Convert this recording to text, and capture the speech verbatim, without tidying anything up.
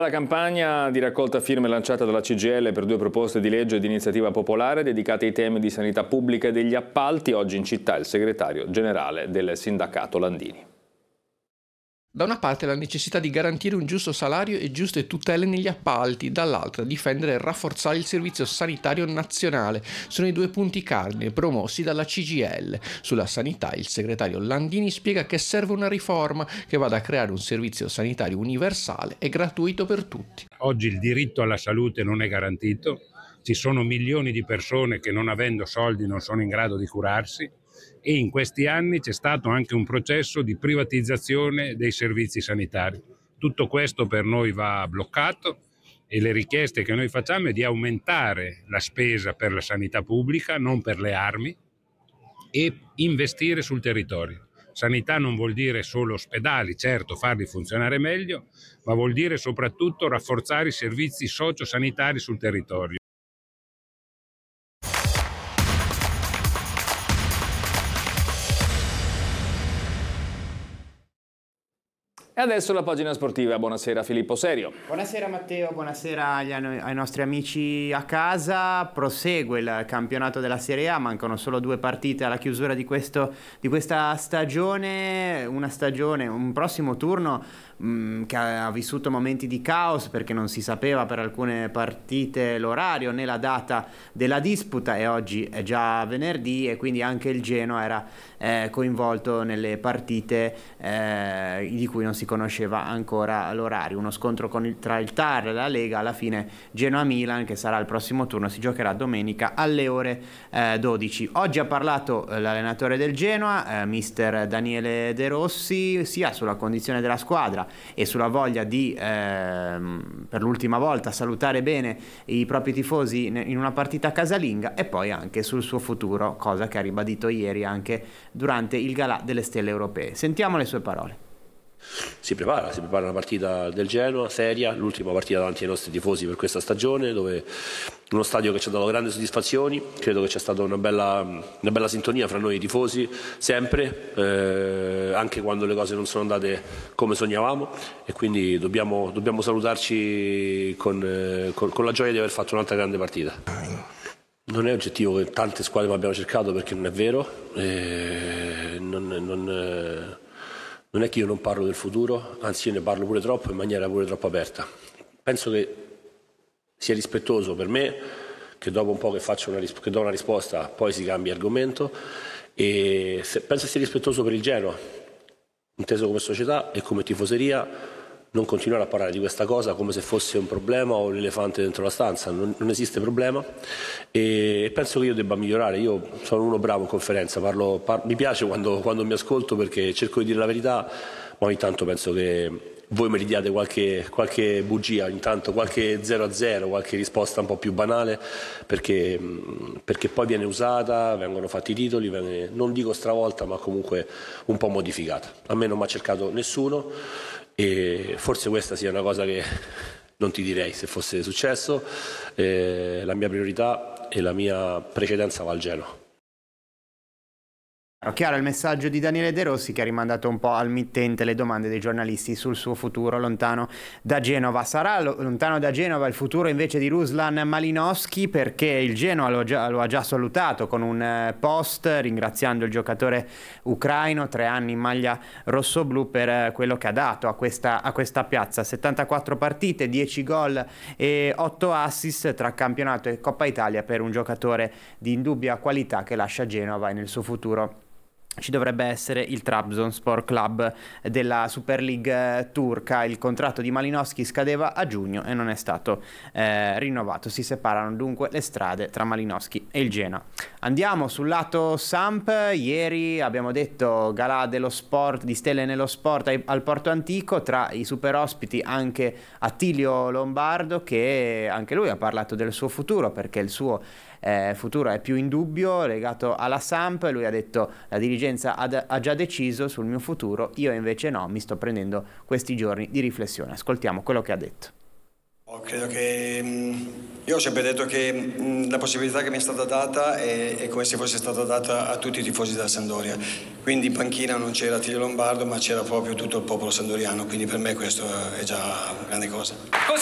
La campagna di raccolta firme lanciata dalla C G I L per due proposte di legge di iniziativa popolare dedicate ai temi di sanità pubblica e degli appalti, oggi in città il segretario generale del sindacato Landini. Da una parte la necessità di garantire un giusto salario e giuste tutele negli appalti, dall'altra difendere e rafforzare il servizio sanitario nazionale. Sono i due punti cardine promossi dalla C G I L. Sulla sanità il segretario Landini spiega che serve una riforma che vada a creare un servizio sanitario universale e gratuito per tutti. Oggi il diritto alla salute non è garantito, ci sono milioni di persone che non avendo soldi non sono in grado di curarsi. E in questi anni c'è stato anche un processo di privatizzazione dei servizi sanitari. Tutto questo per noi va bloccato e le richieste che noi facciamo è di aumentare la spesa per la sanità pubblica, non per le armi, e investire sul territorio. Sanità non vuol dire solo ospedali, certo farli funzionare meglio, ma vuol dire soprattutto rafforzare i servizi sociosanitari sul territorio. E adesso la pagina sportiva. Buonasera Filippo Serio. Buonasera Matteo, buonasera agli, ai nostri amici a casa. Prosegue il campionato della Serie A, mancano solo due partite alla chiusura di, questo, di questa stagione, una stagione, un prossimo turno mh, che ha vissuto momenti di caos perché non si sapeva per alcune partite l'orario né la data della disputa, e oggi è già venerdì e quindi anche il Genoa era eh, coinvolto nelle partite eh, di cui non si conosceva ancora l'orario. Uno scontro con il, tra il T A R e la Lega, alla fine Genoa-Milan, che sarà il prossimo turno, si giocherà domenica alle ore eh, dodici. Oggi ha parlato eh, l'allenatore del Genoa, eh, mister Daniele De Rossi, sia sulla condizione della squadra e sulla voglia di eh, per l'ultima volta salutare bene i propri tifosi in una partita casalinga, e poi anche sul suo futuro, cosa che ha ribadito ieri anche durante il galà delle stelle europee. Sentiamo le sue parole. Si prepara, si prepara una partita del Genoa, seria, l'ultima partita davanti ai nostri tifosi per questa stagione, dove uno stadio che ci ha dato grandi soddisfazioni. Credo che c'è stata una bella, una bella sintonia fra noi tifosi, sempre, eh, anche quando le cose non sono andate come sognavamo, e quindi dobbiamo, dobbiamo salutarci con, eh, con, con la gioia di aver fatto un'altra grande partita. Non è oggettivo che tante squadre mi abbiano cercato, perché non è vero, eh, non, non, eh, non è che io non parlo del futuro, anzi io ne parlo pure troppo, in maniera pure troppo aperta. Penso che sia rispettoso per me che dopo un po' che, faccio una, che do una risposta poi si cambia argomento, e se, penso sia rispettoso per il Genoa, inteso come società e come tifoseria, non continuare a parlare di questa cosa come se fosse un problema o l'elefante dentro la stanza. Non, non esiste problema, e penso che io debba migliorare. Io sono uno bravo in conferenza, parlo, par- mi piace quando, quando mi ascolto, perché cerco di dire la verità, ma ogni tanto penso che voi mi ridiate qualche, qualche bugia, ogni tanto qualche zero a zero, qualche risposta un po' più banale, perché, perché poi viene usata, vengono fatti i titoli, viene, non dico stravolta, ma comunque un po' modificata. A me non mi ha cercato nessuno, e forse questa sia una cosa che non ti direi se fosse successo. Eh, la mia priorità e la mia precedenza va al Genoa. Chiaro il messaggio di Daniele De Rossi, che ha rimandato un po' al mittente le domande dei giornalisti sul suo futuro lontano da Genova. Sarà lontano da Genova il futuro invece di Ruslan Malinovskyi, perché il Genoa lo, già, lo ha già salutato con un post ringraziando il giocatore ucraino, tre anni in maglia rossoblù, per quello che ha dato a questa, a questa piazza. settantaquattro partite, dieci gol e otto assist tra campionato e Coppa Italia, per un giocatore di indubbia qualità che lascia Genova, e nel suo futuro ci dovrebbe essere il Trabzonspor Club della Super League turca. Il contratto di Malinovskyi scadeva a giugno e non è stato eh, rinnovato. Si separano dunque le strade tra Malinovskyi e il Genoa. Andiamo sul lato Samp. Ieri abbiamo detto galà dello sport, di stelle nello sport ai, al Porto Antico, tra i super ospiti anche Attilio Lombardo, che anche lui ha parlato del suo futuro, perché il suo Eh, futuro è più in dubbio legato alla Samp. Lui ha detto: la dirigenza ha, ha già deciso sul mio futuro, io invece no, mi sto prendendo questi giorni di riflessione. Ascoltiamo quello che ha detto. Oh, credo che mh, Io ho sempre detto che mh, la possibilità che mi è stata data è, è come se fosse stata data a tutti i tifosi della Sampdoria. Quindi in panchina non c'era Attilio Lombardo, ma c'era proprio tutto il popolo sandoriano, quindi per me questo è già una grande cosa.